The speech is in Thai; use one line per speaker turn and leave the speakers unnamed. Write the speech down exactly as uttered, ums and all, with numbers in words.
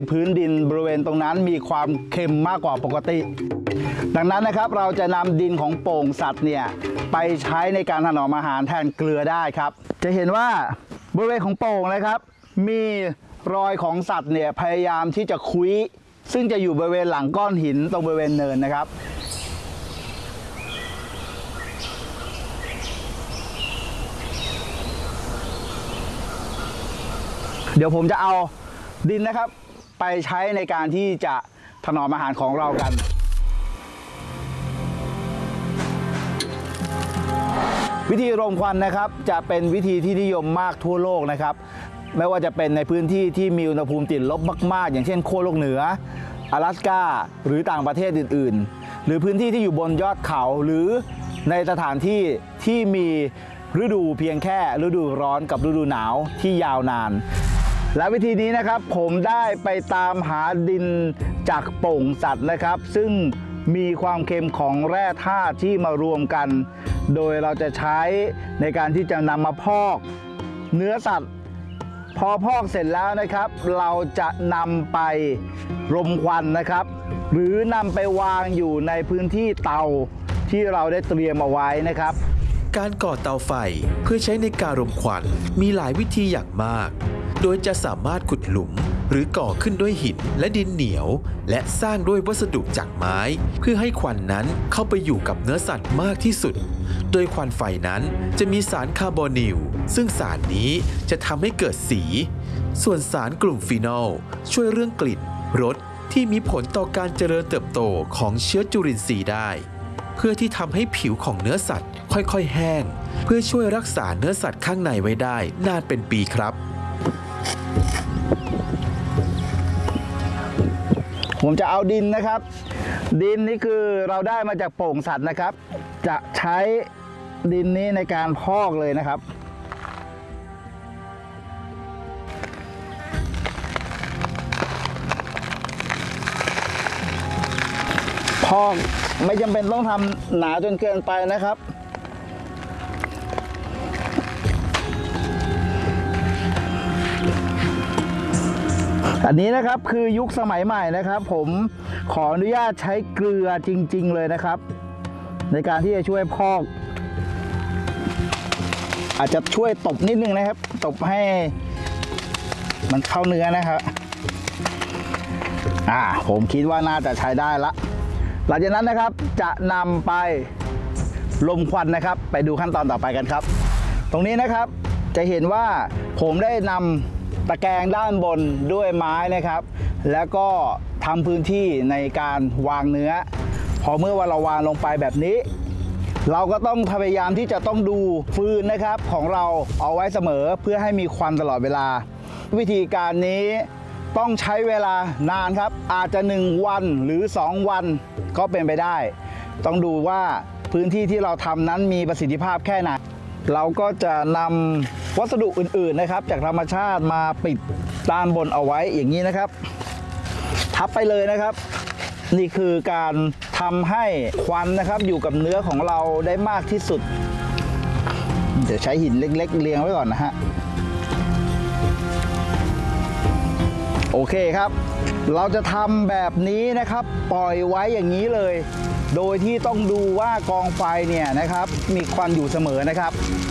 พื้นดินบริเวณตรงนั้นมีความเค็มมากกว่าปกติดังนั้นนะครับเราจะนำดินของโป่งสัตว์เนี่ยไปใช้ในการถนอมอาหารแทนเกลือได้ครับจะเห็นว่าบริเวณของโป่งนะครับมีรอยของสัตว์เนี่ยพยายามที่จะคุ้ยซึ่งจะอยู่บริเวณหลังก้อนหินตรงบริเวณเนินนะครับเดี๋ยวผมจะเอาดินนะครับไปใช้ในการที่จะถนอมอาหารของเรากันวิธีรมควันนะครับจะเป็นวิธีที่นิยมมากทั่วโลกนะครับไม่ว่าจะเป็นในพื้นที่ที่มีอุณหภูมิติดลบมากๆอย่างเช่นขั้วโลกเหนือ阿拉สกาหรือต่างประเทศอื่นๆหรือพื้นที่ที่อยู่บนยอดเขาหรือในสถานที่ที่มีฤดูเพียงแค่ฤดูร้อนกับฤดูหนาวที่ยาวนานและวิธีนี้นะครับผมได้ไปตามหาดินจากโป่งสัตว์นะครับซึ่งมีความเค็มของแร่ธาตุที่มารวมกันโดยเราจะใช้ในการที่จะนำมาพอกเนื้อสัตว์พอพอกเสร็จแล้วนะครับเราจะนำไปรมควันนะครับหรือนำไปวางอยู่ในพื้นที่เตาที่เราได้เตรียมเอาไว้นะครับ
การก่อเตาไฟเพื่อใช้ในการรมควันมีหลายวิธีอย่างมากโดยจะสามารถขุดหลุมหรือก่อขึ้นด้วยหินและดินเหนียวและสร้างด้วยวัสดุจากไม้เพื่อให้ควันนั้นเข้าไปอยู่กับเนื้อสัตว์มากที่สุดโดยควันไฟนั้นจะมีสารคาร์บอนิลซึ่งสารนี้จะทำให้เกิดสีส่วนสารกลุ่มฟีนอลช่วยเรื่องกลิ่นรสที่มีผลต่อการเจริญเติบโตของเชื้อจุลินทรีย์ได้เพื่อที่ทำให้ผิวของเนื้อสัตว์ค่อยๆแห้งเพื่อช่วยรักษาเนื้อสัตว์ข้างในไว้ได้นานเป็นปีครับ
ผมจะเอาดินนะครับดินนี่คือเราได้มาจากโป่งสัตว์นะครับจะใช้ดินนี้ในการพอกเลยนะครับพอกไม่จำเป็นต้องทำหนาจนเกินไปนะครับอันนี้นะครับคือยุคสมัยใหม่นะครับผมขออนุญาตใช้เกลือจริงๆเลยนะครับในการที่จะช่วยพอกอาจจะช่วยตบนิดนึงนะครับตบให้มันเข้าเนื้อนะครับอ่าผมคิดว่าน่าจะใช้ได้ละหลังจากนั้นนะครับจะนำไปลมควันนะครับไปดูขั้นตอนต่อไปกันครับตรงนี้นะครับจะเห็นว่าผมได้นำตะแกรงด้านบนด้วยไม้นะครับแล้วก็ทำพื้นที่ในการวางเนื้อพอเมื่อวันเราวางลงไปแบบนี้เราก็ต้องพยายามที่จะต้องดูฟืนนะครับของเราเอาไว้เสมอเพื่อให้มีควันตลอดเวลาวิธีการนี้ต้องใช้เวลานานครับอาจจะหนึ่งวันหรือสองวันก็เป็นไปได้ต้องดูว่าพื้นที่ที่เราทำนั้นมีประสิทธิภาพแค่ไหนเราก็จะนำวัสดุอื่นๆนะครับจากธรรมชาติมาปิดด้านบนเอาไว้อย่างนี้นะครับทับไปเลยนะครับนี่คือการทำให้ควันนะครับอยู่กับเนื้อของเราได้มากที่สุดเดี๋ยวใช้หินเล็กๆเรียงไว้ก่อนนะฮะโอเคครับเราจะทำแบบนี้นะครับปล่อยไว้อย่างนี้เลยโดยที่ต้องดูว่ากองไฟเนี่ยนะครับมีควันอยู่เสมอนะครับ